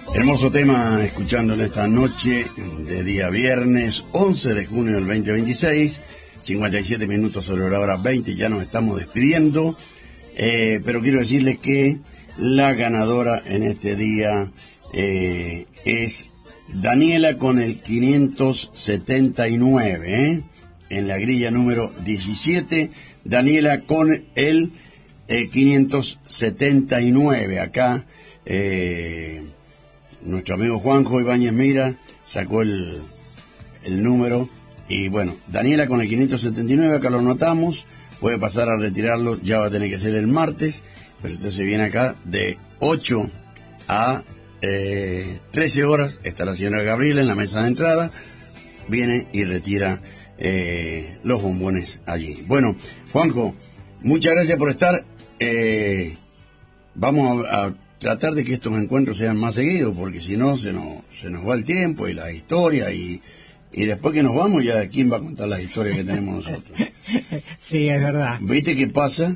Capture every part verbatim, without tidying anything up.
Hermoso tema escuchando en esta noche de día viernes once de junio del veinte veintiséis, cincuenta y siete minutos sobre la hora veinte, ya nos estamos despidiendo, eh, pero quiero decirles que la ganadora en este día eh, es Daniela con el quinientos setenta y nueve, ¿eh? En la grilla número diecisiete, Daniela con el eh, quinientos setenta y nueve, acá eh, nuestro amigo Juanjo Ibáñez Mira sacó el, el número, y bueno, Daniela con el quinientos setenta y nueve, acá lo notamos, puede pasar a retirarlo, ya va a tener que ser el martes, pero usted se viene acá de ocho a eh, trece horas, está la señora Gabriela en la mesa de entrada, viene y retira eh, los bombones allí. Bueno, Juanjo, muchas gracias por estar, eh, vamos a, a tratar de que estos encuentros sean más seguidos, porque si no se nos, se nos va el tiempo y la historia, y, y después que nos vamos ya quién va a contar las historias que tenemos nosotros. Sí, es verdad. ¿Viste qué pasa?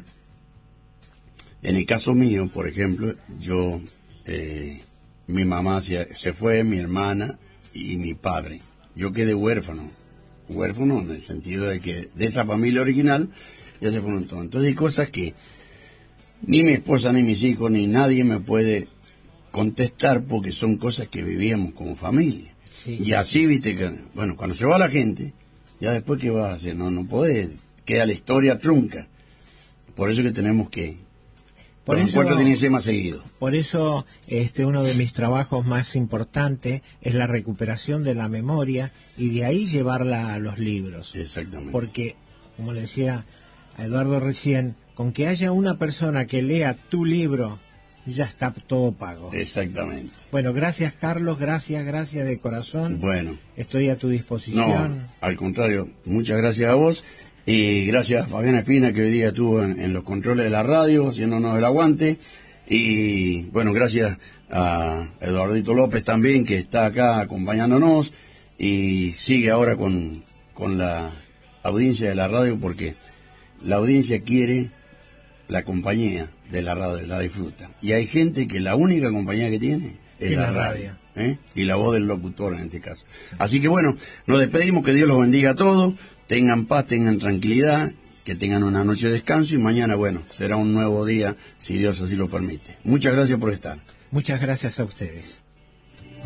En el caso mío, por ejemplo, yo, eh, mi mamá se, se fue, mi hermana y mi padre. Yo quedé huérfano, huérfano en el sentido de que de esa familia original ya se fueron todos. Entonces hay cosas que ni mi esposa, ni mis hijos, ni nadie me puede contestar porque son cosas que vivíamos como familia. Sí, y sí, así, sí. viste, que, bueno, cuando se va la gente, ya después ¿qué vas a hacer? No, no podés, queda la historia trunca. Por eso que tenemos que, por los eso, encuentros tienen que ser más seguidos. Por eso, este, uno de mis trabajos más importantes es la recuperación de la memoria y de ahí llevarla a los libros. Exactamente. Porque, como le decía a Eduardo recién, con que haya una persona que lea tu libro, ya está todo pago. Exactamente. Bueno, gracias Carlos, gracias, gracias de corazón. Bueno. Estoy a tu disposición. No, al contrario, muchas gracias a vos, y gracias a Fabiana Espina, que hoy día estuvo en, en los controles de la radio, haciéndonos el aguante, y bueno, gracias a Eduardito López también, que está acá acompañándonos, y sigue ahora con, con la audiencia de la radio, porque la audiencia quiere la compañía de la radio, la disfruta. Y hay gente que la única compañía que tiene es y la, la radio, radio. ¿eh? Y la voz del locutor en este caso. Así que bueno, nos despedimos, que Dios los bendiga a todos, tengan paz, tengan tranquilidad, que tengan una noche de descanso, y mañana, bueno, será un nuevo día, si Dios así lo permite. Muchas gracias por estar. Muchas gracias a ustedes.